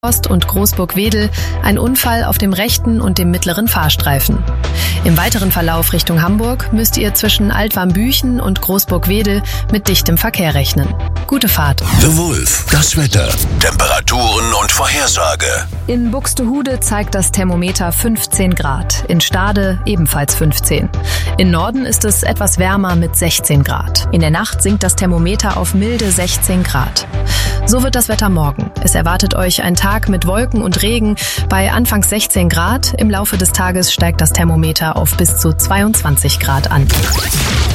Ost- und Großburg-Wedel ein Unfall auf dem rechten und dem mittleren Fahrstreifen. Im weiteren Verlauf Richtung Hamburg müsst ihr zwischen Altwarmbüchen und Großburg-Wedel mit dichtem Verkehr rechnen. Gute Fahrt. The Wolf, das Wetter, Temperaturen und Vorhersage. In Buxtehude zeigt das Thermometer 15 Grad, in Stade ebenfalls 15. Im Norden ist es etwas wärmer mit 16 Grad. In der Nacht sinkt das Thermometer auf milde 16 Grad. So wird das Wetter morgen. Es erwartet euch ein Tag mit Wolken und Regen bei anfangs 16 Grad. Im Laufe des Tages steigt das Thermometer auf bis zu 22 Grad an.